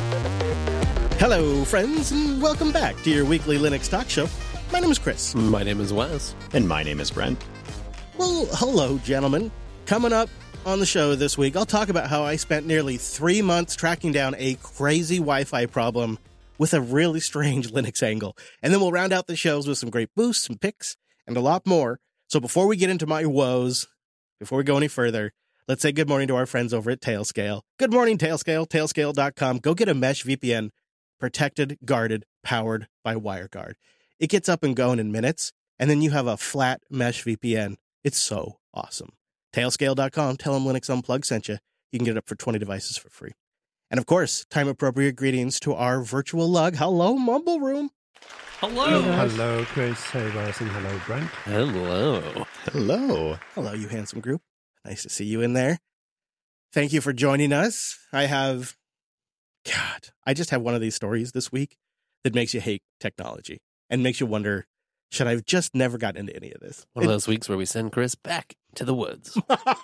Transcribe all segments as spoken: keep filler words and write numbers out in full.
Hello, friends, and welcome back to your weekly Linux talk show. My name is Chris. My name is Wes. And my name is Brent. Well, hello, gentlemen. Coming up on the show this week, I'll talk about how I spent nearly three months tracking down a crazy Wi-Fi problem with a really strange Linux angle. And then we'll round out the shows with some great boosts, some picks, and a lot more. So before we get into my woes, before we go any further, let's say good morning to our friends over at Tailscale. Good morning, Tailscale, tailscale dot com. Go get a Mesh V P N. Protected, guarded, powered by WireGuard. It gets up and going in minutes, and then you have a flat mesh V P N. It's so awesome. Tailscale dot com. Tell them Linux Unplugged sent you. You can get it up for twenty devices for free. And of course, time-appropriate greetings to our virtual lug. Hello, Mumble Room. Hello. Hello, Chris. Hey, Wes, and hello, Brent. Hello. Hello. Hello, you handsome group. Nice to see you in there. Thank you for joining us. I have... God, I just have one of these stories this week that makes you hate technology and makes you wonder, should I have just never gotten into any of this? One of those weeks where we send Chris back to the woods.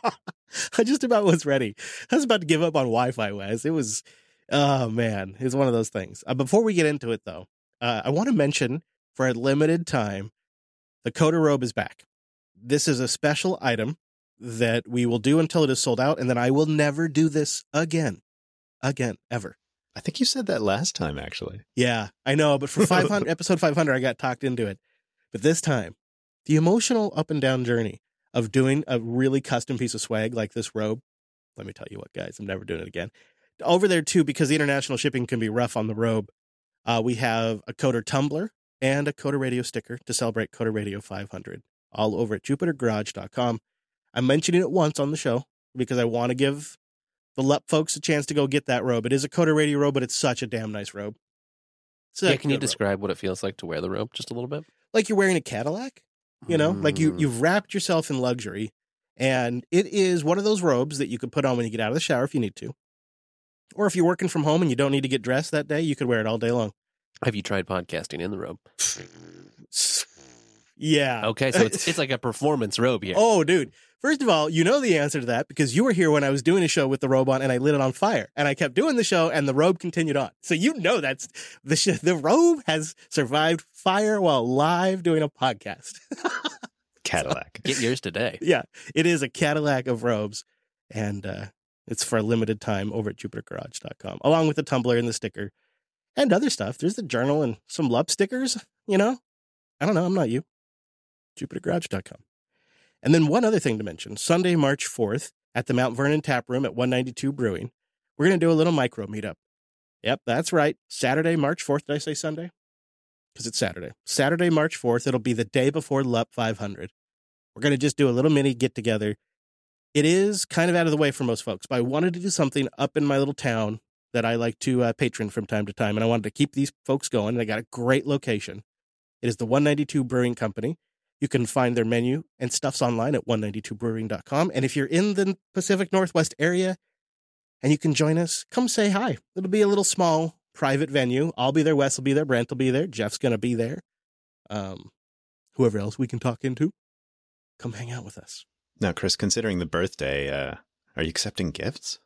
I just about was ready. I was about to give up on Wi-Fi, Wes. It was, oh man, it's one of those things. Uh, before we get into it, though, uh, I want to mention for a limited time, the Coder Robe is back. This is a special item that we will do until it is sold out, and then I will never do this again. Again, ever. I think you said that last time, actually. Yeah, I know, but for five hundred episode five hundred, I got talked into it. But this time, the emotional up and down journey of doing a really custom piece of swag like this robe, let me tell you what, guys, I'm never doing it again. Over there, too, because the international shipping can be rough on the robe, uh, we have a Coder tumbler and a Coder Radio sticker to celebrate Coder Radio five hundred, all over at Jupiter Garage dot com. I'm mentioning it once on the show because I want to give the L U P folks a chance to go get that robe. It is a Coder Radio robe, but it's such a damn nice robe. Yeah, can you describe robe. what it feels like to wear the robe just a little bit? Like you're wearing a Cadillac, you know, mm. like you, you've wrapped yourself in luxury, and it is one of those robes that you could put on when you get out of the shower if you need to. Or if you're working from home and you don't need to get dressed that day, you could wear it all day long. Have you tried podcasting in the robe? Yeah. Okay, so it's, it's like a performance robe here. Oh, dude. First of all, you know the answer to that because you were here when I was doing a show with the robe on and I lit it on fire. And I kept doing the show and the robe continued on. So you know that's the sh- the robe has survived fire while live doing a podcast. Cadillac. So, get yours today. Yeah, it is a Cadillac of robes. And uh, it's for a limited time over at Jupiter Garage dot com, along with the tumbler and the sticker and other stuff. There's the journal and some L U P stickers, you know. I don't know. I'm not you. Jupiter Garage dot com. And then one other thing to mention, Sunday, March fourth, at the Mount Vernon Tap Room at one ninety-two Brewing, we're going to do a little micro meetup. Yep, that's right. Saturday, March fourth. Did I say Sunday? Because it's Saturday. Saturday, March fourth. It'll be the day before L U P five hundred. We're going to just do a little mini get-together. It is kind of out of the way for most folks, but I wanted to do something up in my little town that I like to uh, patron from time to time, and I wanted to keep these folks going. They got a great location. It is the one ninety-two Brewing Company. You can find their menu and stuffs online at one ninety-two brewing dot com. And if you're in the Pacific Northwest area and you can join us, come say hi. It'll be a little small private venue. I'll be there. Wes will be there. Brent will be there. Jeff's going to be there. Um, whoever else we can talk into, come hang out with us. Now, Chris, considering the birthday, uh, are you accepting gifts?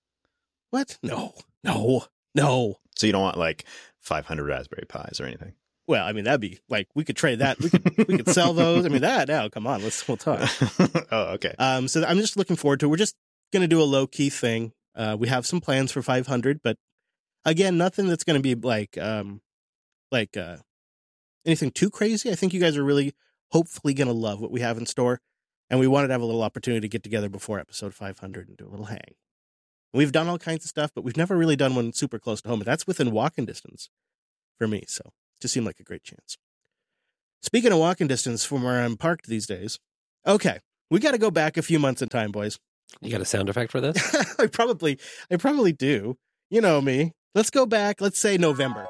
What? No, no, no. So you don't want like five hundred Raspberry Pis or anything? Well, I mean, that'd be like, we could trade that. We could we could sell those. I mean, that, now, come on, let's, we'll talk. Oh, okay. Um, so I'm just looking forward to it. We're just going to do a low-key thing. Uh, we have some plans for five hundred, but again, nothing that's going to be like, um, like uh, anything too crazy. I think you guys are really, hopefully going to love what we have in store. And we wanted to have a little opportunity to get together before episode five hundred and do a little hang. We've done all kinds of stuff, but we've never really done one super close to home. And that's within walking distance for me, so. Just seemed like a great chance. Speaking of walking distance from where I'm parked these days, okay, we got to go back a few months in time, boys. You got a sound effect for this? I probably, I probably do. You know me. Let's go back. Let's say November.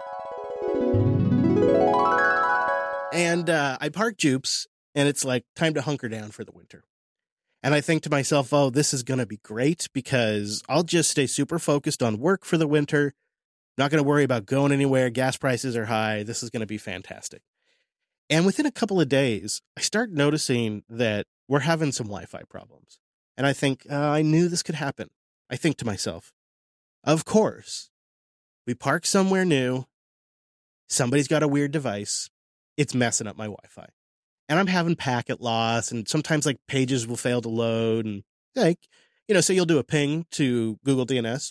And uh, I park Jupes, and it's like time to hunker down for the winter. And I think to myself, oh, this is going to be great because I'll just stay super focused on work for the winter. Not going to worry about going anywhere. Gas prices are high. This is going to be fantastic. And within a couple of days, I start noticing that we're having some Wi-Fi problems. And I think, uh, I knew this could happen. I think to myself, of course, We park somewhere new. Somebody's got a weird device. It's messing up my Wi-Fi. And I'm having packet loss, and sometimes like pages will fail to load, and like, you know, so you'll do a ping to Google D N S.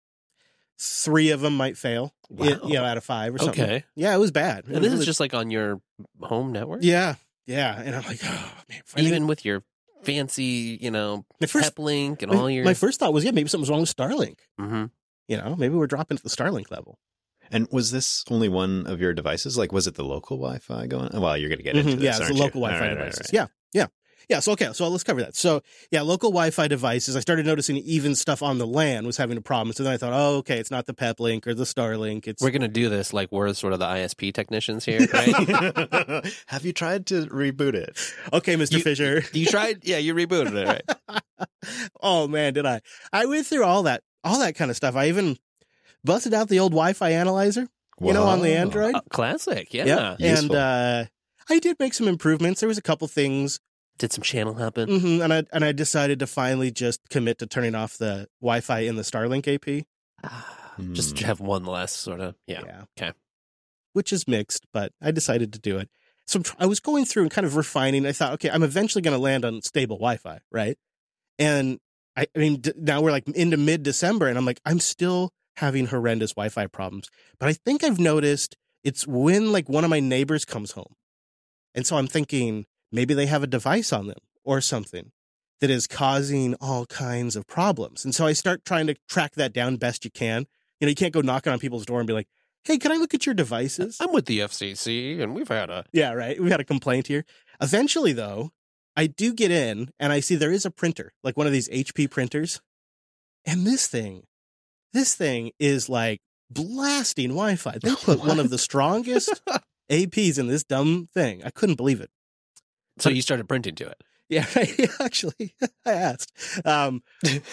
Three of them might fail, Wow. it, you know, out of five or something. Okay. Yeah, it was bad. It And was this really- is just like on your home network? yeah, yeah. And I'm like, oh man. I Even think- with your fancy, you know, my first, Peplink and my, all your... my first thought was, yeah, maybe something's wrong with Starlink. Mhm. You know, maybe we're dropping to the Starlink level. And was this only one of your devices? Like, was it the local Wi-Fi going? Well, you're going to get into Mhm, this, yeah, it's the aren't local you? Wi-Fi All right, all devices. right. Yeah, yeah, yeah. So okay, so let's cover that. So yeah, local Wi-Fi devices. I started noticing even stuff on the LAN was having a problem. So then I thought, oh, okay, it's not the Peplink or the Starlink. It's We're going to do this like we're sort of the I S P technicians here, right? Have you tried to reboot it? okay, Mister You- Fisher. You tried? Yeah, you rebooted it, right? Oh man, did I? I went through all that, all that kind of stuff. I even busted out the old Wi-Fi analyzer, you know, on the Wow. Android. Uh, classic, yeah. Yep. And Useful. uh, I did make some improvements. There was a couple things. Did some channel hopping. hmm and I and I decided to finally just commit to turning off the Wi-Fi in the Starlink A P. Just Hmm. have one less sort of, yeah. Okay. Which is mixed, but I decided to do it. So I'm tr- I was going through and kind of refining. I thought, okay, I'm eventually going to land on stable Wi-Fi, right? And I, I mean, d- now we're like into mid-December, and I'm like, I'm still having horrendous Wi-Fi problems. But I think I've noticed it's when like one of my neighbors comes home, and so I'm thinking maybe they have a device on them or something that is causing all kinds of problems. And so I start trying to track that down best you can. You know, you can't go knocking on people's door and be like, hey, can I look at your devices? I'm with the F C C, and we've had a... Yeah, right. We had a complaint here. Eventually, though, I do get in and I see there is a printer, like one of these H P printers. And this thing, this thing is like blasting Wi-Fi. They put one of the strongest A Ps in this dumb thing. I couldn't believe it. So you started printing to it. Yeah, actually, I asked. Um,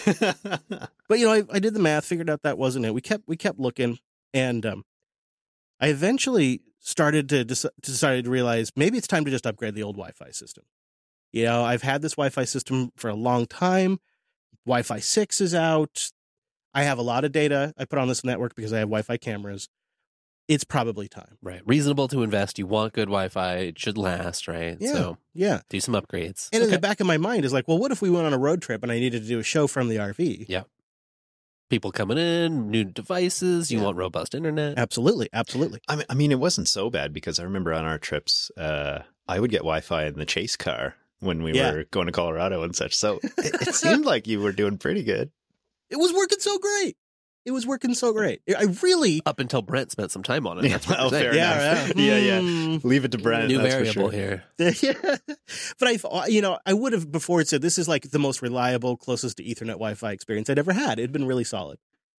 but you know, I, I did the math, figured out that wasn't it. We kept we kept looking, and um, I eventually started to dec- decided to realize maybe it's time to just upgrade the old Wi-Fi system. You know, I've had this Wi-Fi system for a long time. Wi-Fi six is out. I have a lot of data I put on this network because I have Wi-Fi cameras. It's probably time. Right. Reasonable to invest. You want good Wi-Fi. It should last, right? Yeah, So yeah. do some upgrades. And in Okay. the back of my mind is like, well, what if we went on a road trip and I needed to do a show from the R V? Yeah. People coming in, new devices. You Yeah. want robust internet. Absolutely, absolutely. I mean, I mean, it wasn't so bad because I remember on our trips, uh, I would get Wi-Fi in the chase car when we Yeah. were going to Colorado and such. So it, it seemed like you were doing pretty good. It was working so great. It was working so great. I really, Up until Brent spent some time on it. That's what Oh, you're saying. fair enough. Yeah, yeah. Hmm. Leave it to Brent. New that's for variable sure. here. Yeah. But I, you know, I would have before it said this is like the most reliable, closest to Ethernet Wi-Fi experience I'd ever had. It'd been really solid.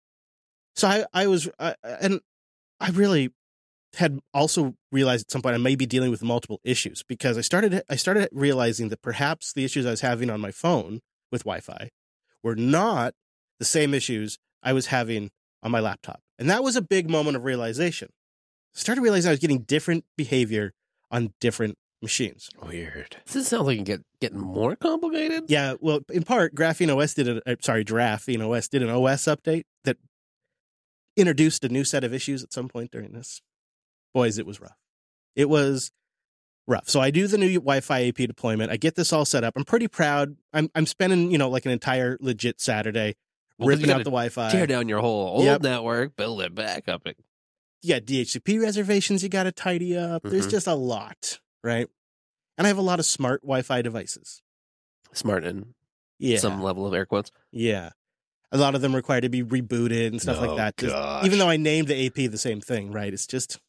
So I, I was, I, and I really had also realized at some point I may be dealing with multiple issues because I started, I started realizing that perhaps the issues I was having on my phone with Wi-Fi were not the same issues I was having on my laptop. And that was a big moment of realization. I started realizing I was getting different behavior on different machines. Weird. Does this sound like it get getting more complicated? Yeah, well, in part, Graphene O S did a, uh, sorry, Giraffene O S did an O S update that introduced a new set of issues at some point during this. Boys, it was rough. It was rough. So I do the new Wi-Fi A P deployment. I get this all set up. I'm pretty proud. I'm I'm spending, you know, like an entire legit Saturday Well, 'cause you ripping out gotta the Wi-Fi. Tear down your whole old Yep. network, build it back up. You got D H C P reservations you got to tidy up. There's Mhm. just a lot, right? And I have a lot of smart Wi-Fi devices. Smart in Yeah. some level of air quotes. Yeah. A lot of them require to be rebooted and stuff Oh, like that. Just- gosh. even though I named the A P the same thing, right? It's just.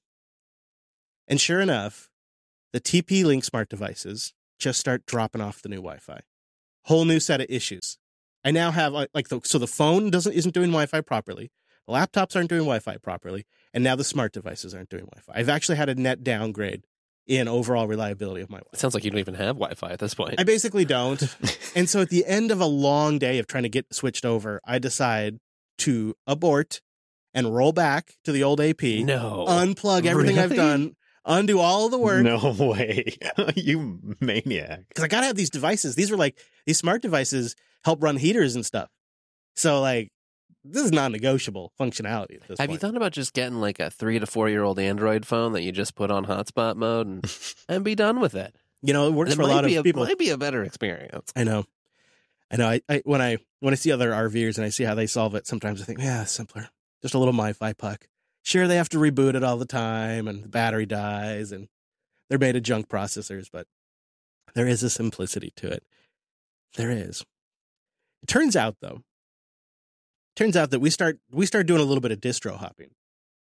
And sure enough, the T P Link smart devices just start dropping off the new Wi-Fi. Whole new set of issues. I now have like, like the so the phone doesn't isn't doing Wi-Fi properly. The laptops aren't doing Wi-Fi properly, and now the smart devices aren't doing Wi-Fi. I've actually had a net downgrade in overall reliability of my Wi-Fi. It sounds like you don't even have Wi-Fi at this point. I basically don't. And so at the end of a long day of trying to get switched over, I decide to abort and roll back to the old A P, no. unplug everything I've Really? done, undo all the work. No way. You maniac. Because I got to have these devices. These were like, these smart devices help run heaters and stuff. So like, this is non-negotiable functionality at this Have point. you thought about just getting like a three to four year old Android phone that you just put on hotspot mode and, and be done with it? You know, it works it for a lot of a, people. It might be a better experience. I know. I know. I, I when I when I see other R Vers and I see how they solve it, sometimes I think, yeah, it's simpler. Just a little MiFi puck. Sure, they have to reboot it all the time, and the battery dies, and they're made of junk processors, but there is a simplicity to it. There is. It turns out, though, turns out that we start we start doing a little bit of distro hopping,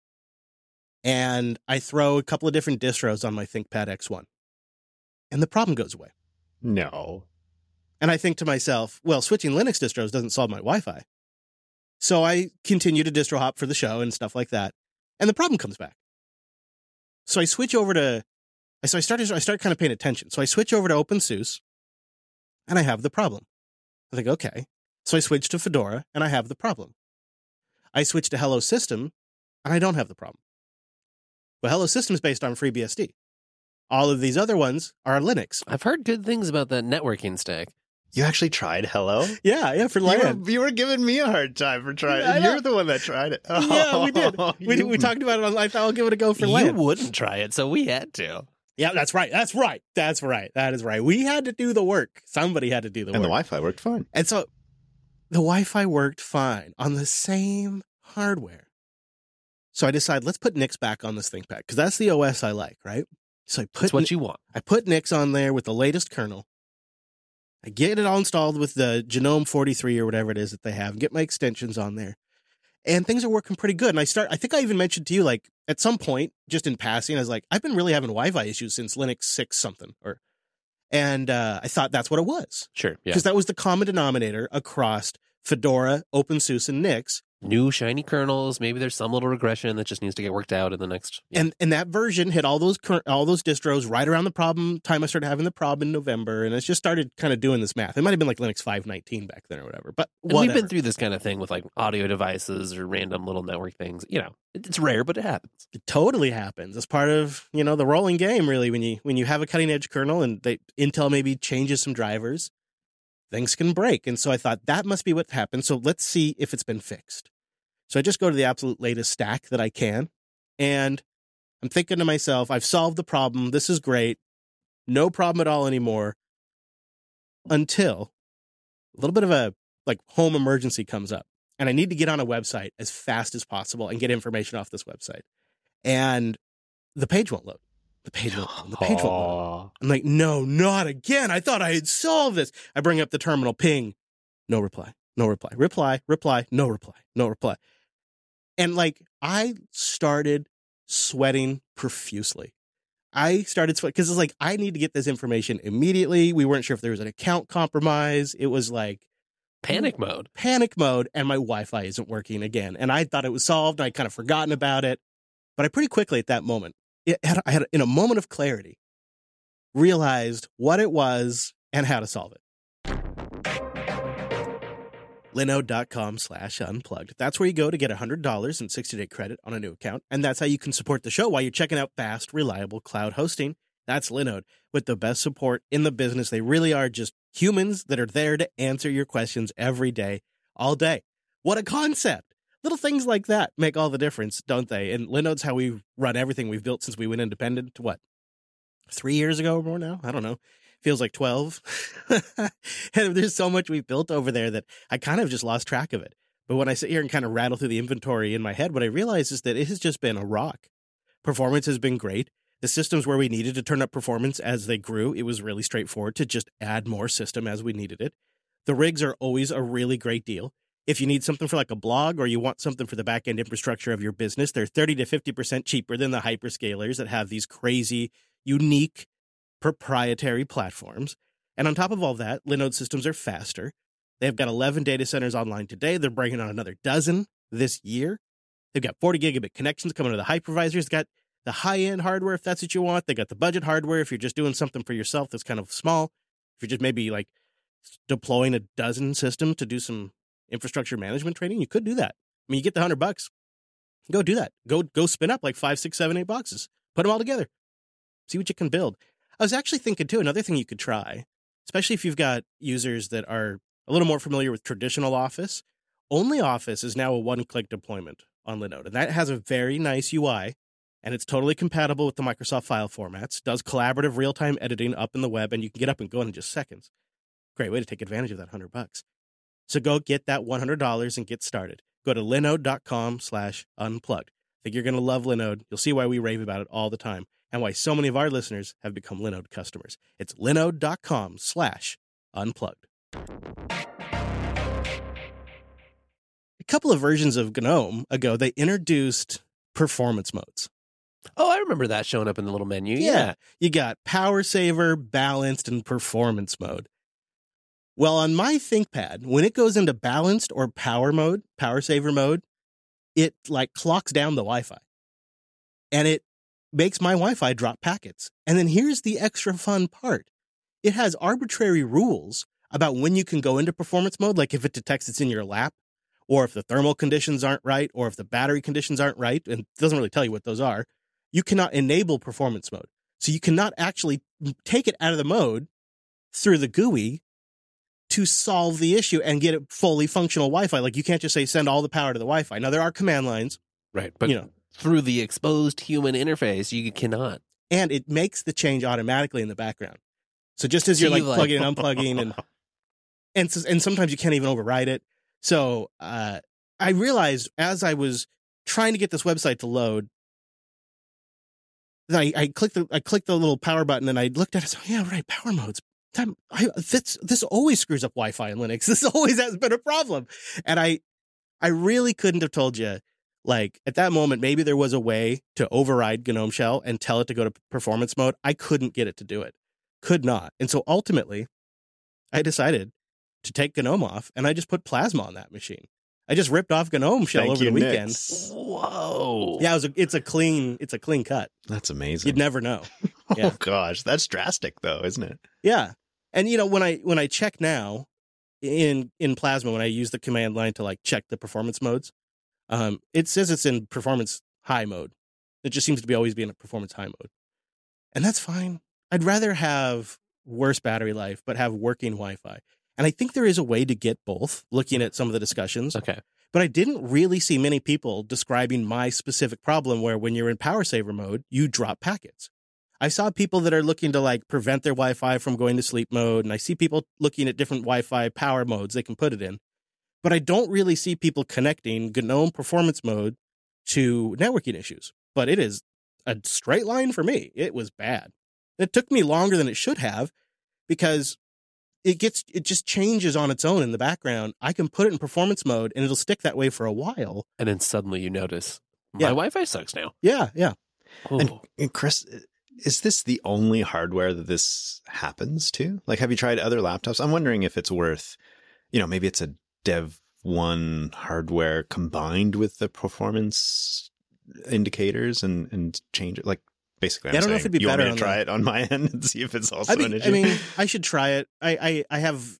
and I throw a couple of different distros on my ThinkPad X one, and the problem goes away. No. And I think to myself, well, switching Linux distros doesn't solve my Wi-Fi. So I continue to distro hop for the show and stuff like that. And the problem comes back. So I switch over to, so I started, I start kind of paying attention. So I switch over to OpenSUSE and I have the problem. I think, okay. So I switch to Fedora and I have the problem. I switch to Hello System and I don't have the problem. But Hello System is based on FreeBSD. All of these other ones are Linux. I've heard good things about that networking stack. You actually tried Hello? Yeah, yeah, for You LAN. were, you were giving me a hard time for trying. Yeah, I know. You're the one that tried it. Yeah, we did. Oh, We, you- we talked about it on live. I'll give it a go for You LAN. wouldn't try it, so we had to. Yeah, that's right. That's right. That's right. That is right. We had to do the work. Somebody had to do the And the work. Wi-Fi worked fine. And so the Wi-Fi worked fine on the same hardware. So I decided, let's put Nix back on this ThinkPad because that's the O S I like, right? So I put That's what you want. I put Nix on there with the latest kernel. I get it all installed with the Genome forty-three or whatever it is that they have, get my extensions on there. And things are working pretty good. And I start, I think I even mentioned to you, like, at some point, just in passing, I was like, I've been really having Wi-Fi issues since Linux six something. Or, and uh, I thought that's what it was. Sure, yeah. Because that was the common denominator across Fedora, OpenSUSE, and Nix. New shiny kernels. Maybe there's some little regression that just needs to get worked out in the next. Yeah. And and that version hit all those cur- all those distros right around the problem time I started having the problem in November, and it's just started kind of doing this math. It might have been like Linux five nineteen back then or whatever. But And whatever. we've been through this kind of thing with like audio devices or random little network things. You know, it- it's rare, but it happens. It totally happens. It's part of, you know, the rolling game, really. When you when you have a cutting edge kernel and they Intel maybe changes some drivers, things can break. And so I thought that must be what happened. So let's see if it's been fixed. So I just go to the absolute latest stack that I can. And I'm thinking to myself, I've solved the problem. This is great. No problem at all anymore. Until a little bit of a like home emergency comes up. And I need to get on a website as fast as possible and get information off this website. And the page won't load. The page won't load. The page won't load. I'm like, no, not again. I thought I had solved this. I bring up the terminal, ping, no reply, no reply, reply, reply, no reply, no reply. And like, I started sweating profusely. I started sweating because it's like, I need to get this information immediately. We weren't sure if there was an account compromise. It was like Panic mode. panic mode, and my Wi-Fi isn't working again. And I thought it was solved, and I kind of forgotten about it. But I pretty quickly at that moment, it had, I had, in a moment of clarity, realized what it was and how to solve it. Linode.com slash unplugged. That's where you go to get one hundred dollars in sixty-day credit on a new account. And that's how you can support the show while you're checking out fast, reliable cloud hosting. That's Linode, with the best support in the business. They really are just humans that are there to answer your questions every day, all day. What a concept. Little things like that make all the difference, don't they? And Linode's how we run everything we've built since we went independent. What, three years ago or more now? I don't know. Feels like twelve. And there's so much we've built over there that I kind of just lost track of it. But when I sit here and kind of rattle through the inventory in my head, what I realize is that it has just been a rock. Performance has been great. The systems where we needed to turn up performance as they grew, it was really straightforward to just add more system as we needed it. The rigs are always a really great deal. If you need something for like a blog or you want something for the back-end infrastructure of your business, they're thirty to fifty percent cheaper than the hyperscalers that have these crazy, unique, proprietary platforms. And on top of all that, Linode systems are faster. They've got eleven data centers online today. They're bringing on another dozen this year. They've got forty gigabit connections coming to the hypervisors. They've got the high-end hardware if that's what you want. They got the budget hardware if you're just doing something for yourself that's kind of small. If you're just maybe like deploying a dozen systems to do some infrastructure management training, you could do that. I mean, you get the hundred bucks. Go do that. Go go spin up like five, six, seven, eight boxes. Put them all together. See what you can build. I was actually thinking, too, another thing you could try, especially if you've got users that are a little more familiar with traditional Office, OnlyOffice is now a one-click deployment on Linode, and that has a very nice U I, and it's totally compatible with the Microsoft file formats, does collaborative real-time editing up in the web, and you can get up and go in just seconds. Great way to take advantage of that one hundred bucks. So go get that one hundred dollars and get started. Go to linode.com slash unplugged. I think you're going to love Linode. You'll see why we rave about it all the time and why so many of our listeners have become Linode customers. It's linode.com slash unplugged. A couple of versions of GNOME ago, they introduced performance modes. Oh, I remember that showing up in the little menu. Yeah. Yeah. You got Power Saver, Balanced, and Performance mode. Well, on my ThinkPad, when it goes into Balanced or Power mode, Power Saver mode, it like clocks down the Wi-Fi. And it makes my Wi-Fi drop packets. And then here's the extra fun part. It has arbitrary rules about when you can go into performance mode, like if it detects it's in your lap, or if the thermal conditions aren't right, or if the battery conditions aren't right, and it doesn't really tell you what those are, you cannot enable performance mode. So you cannot actually take it out of the mode through the G U I to solve the issue and get it fully functional Wi-Fi. Like you can't just say send all the power to the Wi-Fi. Now there are command lines, Right. But you know, through the exposed human interface, you cannot. and it makes the change automatically in the background. So just as So you're like you, like- plugging and unplugging, and and s- and sometimes you can't even override it. So uh, I realized as I was trying to get this website to load, that I, I clicked the I clicked the little power button and I looked at it. So yeah, right, power modes. Time, I, this this always screws up Wi-Fi in Linux. This always has been a problem, and I I really couldn't have told you. Like at that moment, maybe there was a way to override GNOME Shell and tell it to go to performance mode. I couldn't get it to do it. Could not. And so ultimately, I decided to take GNOME off, and I just put Plasma on that machine. I just ripped off GNOME Shell Thank over you, the weekend. Nix. Whoa. Yeah, it was a, it's a clean it's a clean cut. That's amazing. You'd never know. yeah. Oh gosh, that's drastic though, isn't it? Yeah. And you know, when I when I check now in in Plasma, when I use the command line to like check the performance modes, um, it says it's in performance high mode. It just seems to be always be in a performance high mode. And that's fine. I'd rather have worse battery life, but have working Wi-Fi. And I think there is a way to get both, looking at some of the discussions. Okay. But I didn't really see many people describing my specific problem where when you're in power saver mode, you drop packets. I saw people that are looking to like prevent their Wi-Fi from going to sleep mode. And I see people looking at different Wi-Fi power modes they can put it in. But I don't really see people connecting GNOME performance mode to networking issues. But it is a straight line for me. It was bad. It took me longer than it should have because it gets it just changes on its own in the background. I can put it in performance mode and it'll stick that way for a while. And then suddenly you notice my Yeah. Wi-Fi sucks now. Yeah, yeah. And, Ooh. and Chris, is this the only hardware that this happens to? Like, have you tried other laptops? I'm wondering if it's worth, you know, maybe it's a Dev one hardware combined with the performance indicators and, and change it. Like, basically, I'm Yeah, I don't know saying, if it'd be you want better me to on try the- it on my end and see if it's also I an mean, issue? I mean, I should try it. I, I, I have,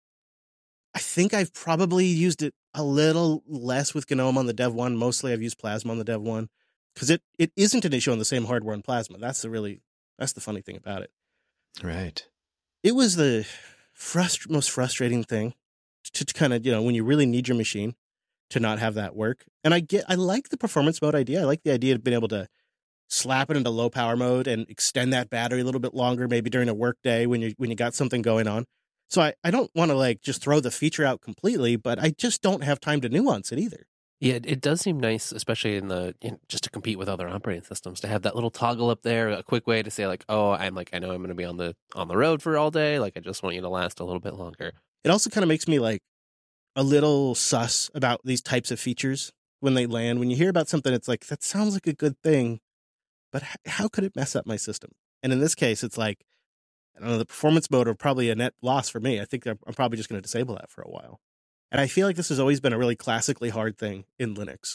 I think I've probably used it a little less with GNOME on the Dev one. Mostly I've used Plasma on the Dev one because it, it isn't an issue on the same hardware on Plasma. That's the really, that's the funny thing about it. Right. It was the frust- most frustrating thing to, to kind of, you know, when you really need your machine to not have that work. And I get, I like the performance mode idea. I like the idea of being able to slap it into low power mode and extend that battery a little bit longer, maybe during a work day when you when you got something going on. So I, I don't want to like just throw the feature out completely, but I just don't have time to nuance it either. Yeah, it, it does seem nice, especially in the you know, just to compete with other operating systems, to have that little toggle up there, a quick way to say like, oh, I'm like, I know I'm going to be on the on the road for all day. Like, I just want you to last a little bit longer. It also kind of makes me like a little sus about these types of features when they land. When you hear about something, it's like, that sounds like a good thing, but h- how could it mess up my system? And in this case, it's like, I don't know, the performance mode are probably a net loss for me. I think I'm I'm probably just going to disable that for a while. And I feel like this has always been a really classically hard thing in Linux.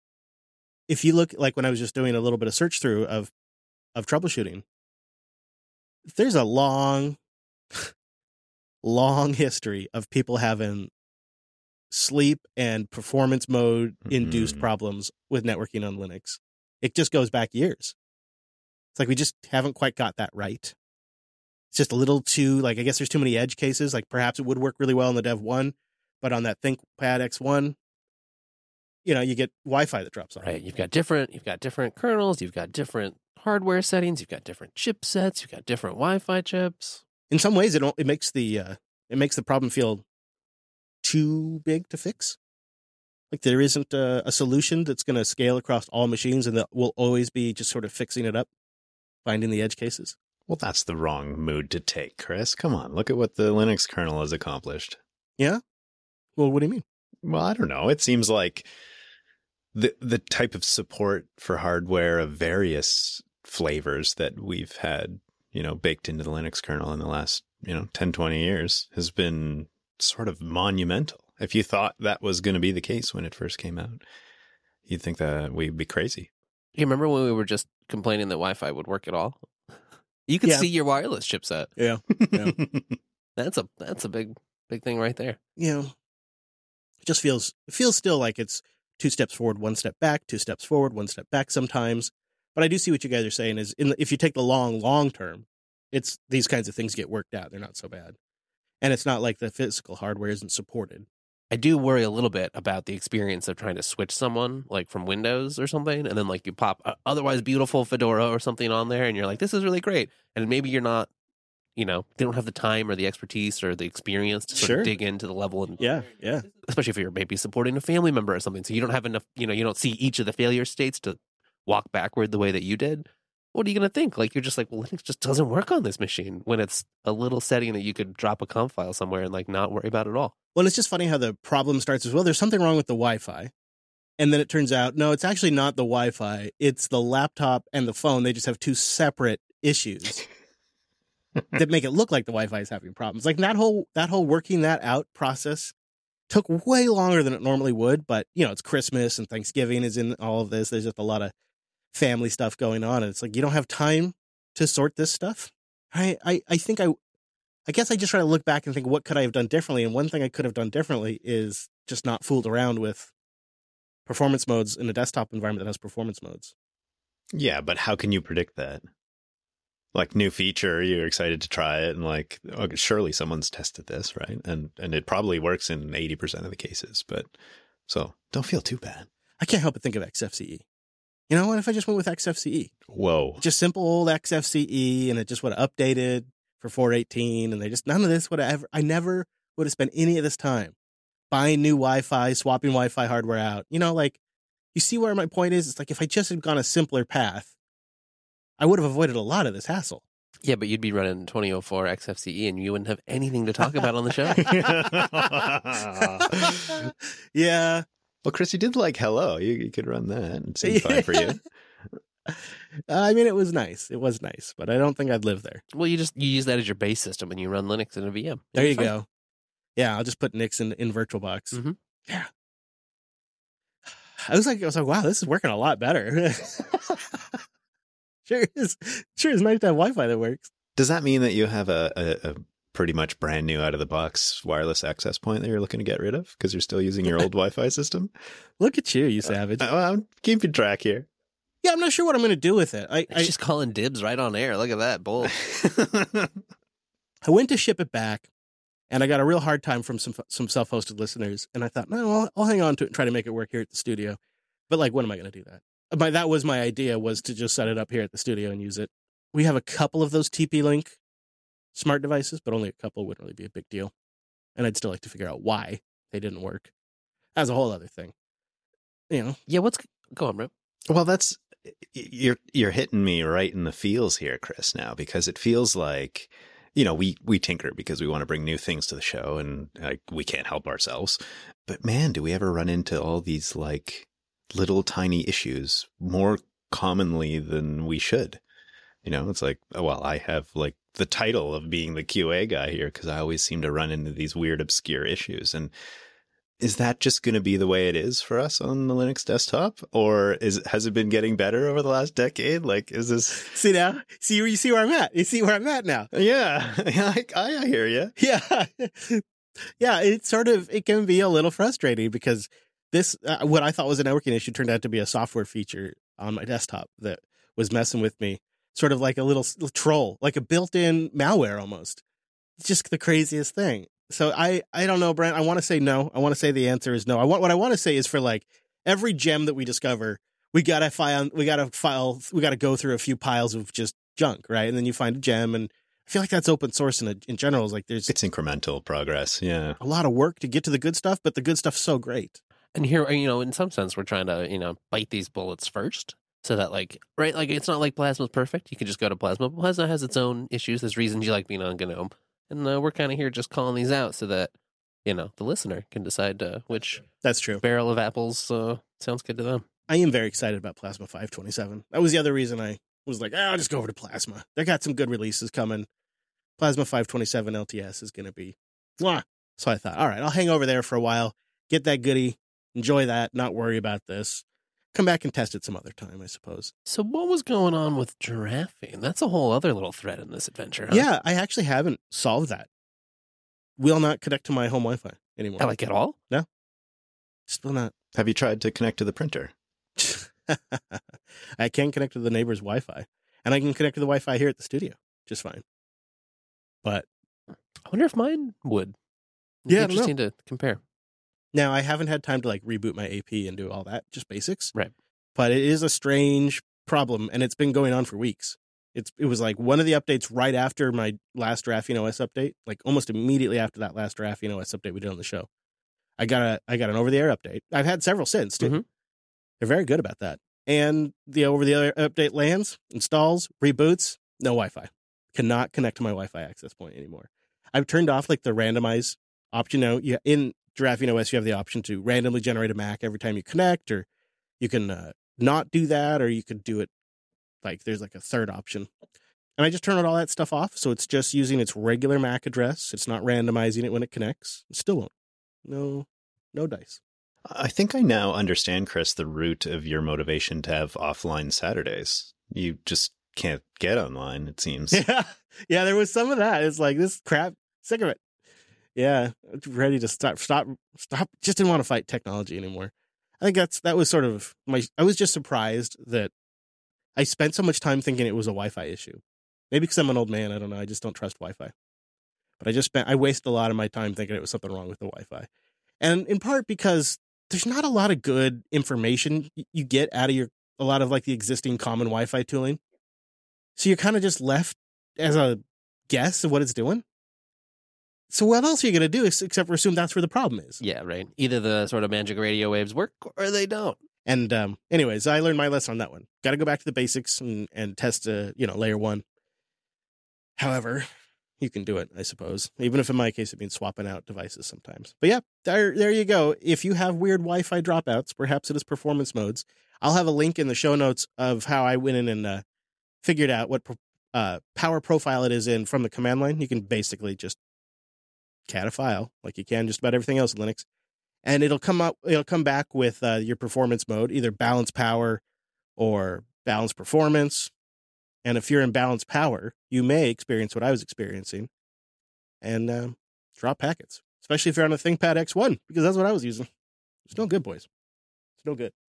If you look, like when I was just doing a little bit of search through of, of troubleshooting, there's a long, long history of people having sleep and performance mode induced Mhm. problems with networking on Linux. It just goes back years. It's like we just haven't quite got that right. It's just a little too, like, I guess there's too many edge cases. Like perhaps it would work really well on the Dev one, but on that ThinkPad X one, you know, you get Wi-Fi that drops on. Right. You've got different, you've got different kernels, you've got different hardware settings, you've got different chipsets, you've got different Wi-Fi chips. In some ways, it don't, it makes the uh, it makes the problem feel too big to fix. Like there isn't a, a solution that's going to scale across all machines, and that will always be just sort of fixing it up, finding the edge cases. Well, that's the wrong mood to take, Chris. Come on, look at what the Linux kernel has accomplished. Yeah. Well, what do you mean? Well, I don't know. It seems like the the type of support for hardware of various flavors that we've had, you know, baked into the Linux kernel in the last, you know, ten, twenty years has been sort of monumental. If you thought that was going to be the case when it first came out, you'd think that we'd be crazy. You remember when we were just complaining that Wi-Fi would work at all? You could Yeah. see your wireless chipset. Yeah. Yeah. That's a that's a big big thing right there. You know, it just feels, it feels still like it's two steps forward, one step back, two steps forward, one step back sometimes. But I do see what you guys are saying is in the, if you take the long, long term, it's these kinds of things get worked out. They're not so bad. And it's not like the physical hardware isn't supported. I do worry a little bit about the experience of trying to switch someone like from Windows or something, and then like you pop a otherwise beautiful Fedora or something on there, and you're like, "This is really great," and maybe you're not, you know, they don't have the time or the expertise or the experience to sort Sure. of dig into the level, and Yeah. Yeah. especially if you're maybe supporting a family member or something, so you don't have enough, you know, you don't see each of the failure states to walk backward the way that you did. What are you going to think? Like, you're just like, well, Linux just doesn't work on this machine when it's a little setting that you could drop a conf file somewhere and like not worry about at all. Well, it's just funny how the problem starts as well. There's something wrong with the Wi-Fi. And then it turns out, no, it's actually not the Wi-Fi. It's the laptop and the phone. They just have two separate issues that make it look like the Wi-Fi is having problems. Like that whole, that whole working that out process took way longer than it normally would. But, you know, it's Christmas and Thanksgiving is in all of this. There's just a lot of family stuff going on. And it's like, you don't have time to sort this stuff. I, I, I think I, I guess I just try to look back and think, what could I have done differently? And one thing I could have done differently is just not fooled around with performance modes in a desktop environment that has performance modes. Yeah, but how can you predict that? Like new feature, you're excited to try it, and like, okay, surely someone's tested this, right? And and it probably works in eighty percent of the cases. But so don't feel too bad. I can't help but think of X F C E. You know, what if I just went with X F C E? Whoa. Just simple old X F C E, and it just would have updated for four eighteen, and they just, none of this would have ever, I never would have spent any of this time buying new Wi-Fi, swapping Wi-Fi hardware out. You know, like, you see where my point is? It's like, if I just had gone a simpler path, I would have avoided a lot of this hassle. Yeah, but you'd be running twenty oh four X F C E and you wouldn't have anything to talk about on the show. Yeah. Well, Chris, you did like Hello. You, you could run that and seemed fine for you. I mean, it was nice. It was nice, but I don't think I'd live there. Well, you just you use that as your base system and you run Linux in a V M. There You'll you be fine. go. Yeah, I'll just put Nix in, in VirtualBox. Mhm. Yeah. I was like, I was like, wow, this is working a lot better. Sure is. Sure is nice to have Wi-Fi that works. Does that mean that you have a, a, a pretty much brand new out of the box wireless access point that you're looking to get rid of because you're still using your old Wi-Fi system? Look at you, you savage. Uh, I'm keeping track here. Yeah, I'm not sure what I'm going to do with it. I, It's I, just calling dibs right on air. Look at that. Bold. I went to ship it back, and I got a real hard time from some some self-hosted listeners. And I thought, no, I'll, I'll hang on to it and try to make it work here at the studio. But like, when am I going to do that? My, that was my idea, was to just set it up here at the studio and use it. We have a couple of those T P-Link smart devices, but only a couple. Wouldn't really be a big deal. And I'd still like to figure out why they didn't work. That's a whole other thing. You know? Yeah, what's go on, Rip? Well, that's you're you're hitting me right in the feels here, Chris, now, because it feels like, you know, we we tinker because we want to bring new things to the show, and like, we can't help ourselves. But man, do we ever run into all these like little tiny issues more commonly than we should? You know, it's like, oh, well, I have like the title of being the Q A guy here because I always seem to run into these weird, obscure issues. And is that just going to be the way it is for us on the Linux desktop? Or is has it been getting better over the last decade? Like, is this... See now? See, you see where I'm at? You see where I'm at now? Yeah, I, I hear you. Yeah. Yeah, it's sort of, it can be a little frustrating because this, uh, what I thought was a networking issue turned out to be a software feature on my desktop that was messing with me. Sort of like a little, little troll, like a built-in malware almost. It's just the craziest thing. So I, I don't know, Brent. I want to say no. I want to say the answer is no. I want what I want to say is for like Every gem that we discover, we gotta file, we gotta file, we gotta go through a few piles of just junk, right? And then you find a gem, and I feel like that's open source in a, in general. Is like there's It's incremental progress. Yeah. a lot of work to get to the good stuff, but the good stuff's so great. And here, you know, in some sense, we're trying to, you know, bite these bullets first. So that, like, right, like, it's not like Plasma's perfect. You can just go to Plasma. Plasma has its own issues. There's reasons you like being on GNOME. And uh, we're kind of here just calling these out so that, you know, the listener can decide uh, which That's true. barrel of apples uh, sounds good to them. I am very excited about Plasma five twenty-seven. That was the other reason I was like, oh, I'll just go over to Plasma. They got some good releases coming. Plasma five twenty-seven L T S is going to be, mwah. So I thought, all right, I'll hang over there for a while, get that goodie, enjoy that, not worry about this. Come back and test it some other time, I suppose. So what was going on with giraffing? That's a whole other little thread in this adventure, huh? Yeah, I actually haven't solved that. Will not connect to my home Wi-Fi anymore. I like it all? Still not. Have you tried to connect to the printer? I can connect to the neighbor's Wi-Fi, and I can connect to the Wi-Fi here at the studio just fine. But I wonder if mine would. It'd be Yeah, I don't know. interesting to compare. now I haven't had time to like reboot my A P and do all that, just basics. Right. But it is a strange problem, and it's been going on for weeks. It's it was like one of the updates right after my last Graphene O S update, like almost immediately after that last Graphene O S update we did on the show. I got a I got an over the air update. I've had several since too. Mhm. They're very good about that. And the over the air update lands, installs, reboots, no Wi-Fi. Cannot connect to my Wi-Fi access point anymore. I've turned off like the randomize option. Now, you in Giraffing O S, you have the option to randomly generate a M A C every time you connect, or you can uh, not do that, or you could do it like there's like a third option. And I just turned all that stuff off, so it's just using its regular M A C address. It's not randomizing it when it connects. It still won't. No, no dice. I think I now understand, Chris, the root of your motivation to have offline Saturdays. You just can't get online, it seems. Yeah, yeah. There was some of that. It's like this crap. Sick of it. Yeah, ready to stop. Stop. Stop. Just didn't want to fight technology anymore. I think that's that was sort of my. I was just surprised that I spent so much time thinking it was a Wi-Fi issue. Maybe because I'm an old man. I don't know. I just don't trust Wi-Fi. But I just spent. I wasted a lot of my time thinking it was something wrong with the Wi-Fi, and in part because there's not a lot of good information you get out of your a lot of like the existing common Wi-Fi tooling. So you're kind of just left as a guess of what it's doing. So what else are you going to do except for assume that's where the problem is? Yeah, right. Either the sort of magic radio waves work or they don't. And um, anyways, I learned my lesson on that one. Got to go back to the basics and, and test, uh, you know, layer one. However, you can do it, I suppose. Even if in my case it means swapping out devices sometimes. But yeah, there, there you go. If you have weird Wi-Fi dropouts, perhaps it is performance modes. I'll have a link in the show notes of how I went in and uh, figured out what uh, power profile it is in from the command line. You can basically just cat a file like you can just about everything else in Linux, and it'll come up. It'll come back with uh, your performance mode, either balance power or balance performance. And if you're in balance power, you may experience what I was experiencing and um, drop packets, especially if you're on a ThinkPad X one, because that's what I was using. It's no good, boys. It's no good.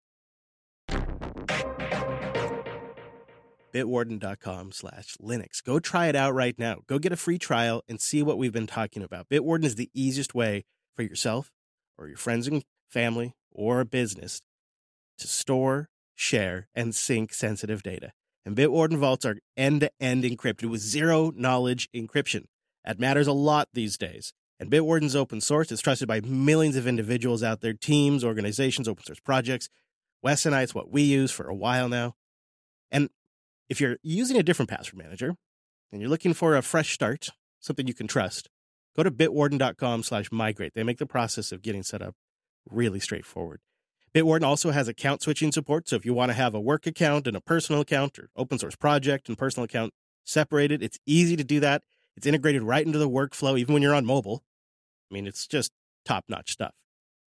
Bitwarden.com slash Linux. Go try it out right now. Go get a free trial and see what we've been talking about. Bitwarden is the easiest way for yourself or your friends and family or a business to store, share, and sync sensitive data. And Bitwarden vaults are end-to-end encrypted with zero-knowledge encryption. That matters a lot these days. And Bitwarden's open source. It's trusted by millions of individuals out there, teams, organizations, open source projects. Wes and I, it's what we use for a while now. And if you're using a different password manager and you're looking for a fresh start, something you can trust, go to bitwarden.com slash migrate. They make the process of getting set up really straightforward. Bitwarden also has account switching support, so if you want to have a work account and a personal account or open source project and personal account separated, it's easy to do that. It's integrated right into the workflow, even when you're on mobile. I mean, it's just top-notch stuff.